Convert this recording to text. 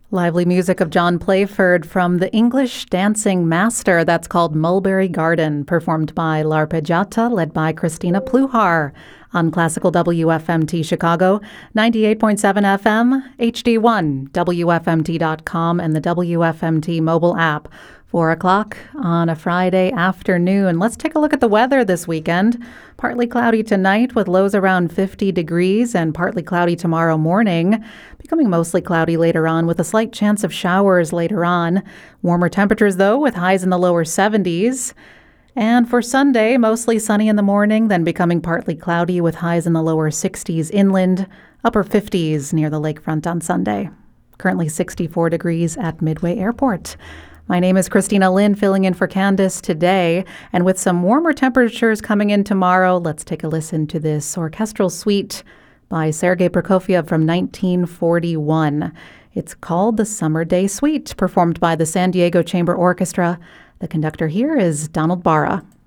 Lively music of John Playford from the English Dancing Master. That's called Mulberry Garden, performed by L'Arpeggiata, led by Christina Pluhar on Classical WFMT Chicago, 98.7 FM, HD1, WFMT.com, and the WFMT mobile app. 4 o'clock on a Friday afternoon. Let's take a look at the weather this weekend. Partly cloudy tonight with lows around 50 degrees and partly cloudy tomorrow morning. Becoming mostly cloudy later on with a slight chance of showers later on. Warmer temperatures though with highs in the lower 70s. And for Sunday, mostly sunny in the morning, then becoming partly cloudy with highs in the lower 60s inland, upper 50s near the lakefront on Sunday. Currently 64 degrees at Midway Airport. My name is Christina Lynn, filling in for Candace today. And with some warmer temperatures coming in tomorrow, let's take a listen to this orchestral suite by Sergei Prokofiev from 1941. It's called the Summer Day Suite, performed by the San Diego Chamber Orchestra. The conductor here is Donald Barra.